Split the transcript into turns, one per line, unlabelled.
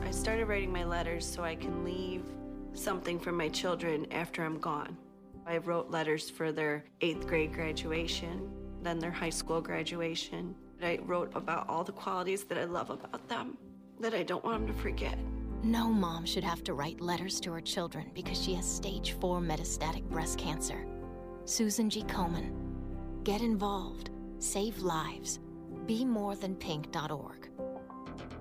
I started writing my letters so I can leave something for my children after I'm gone. I wrote letters for their 8th grade graduation, then their high school graduation. I wrote about all the qualities that I love about them, that I don't want them to forget.
No mom should have to write letters to her children because she has stage 4 metastatic breast cancer. Susan G. Komen. Get involved. Save lives. BeMoreThanPink.org.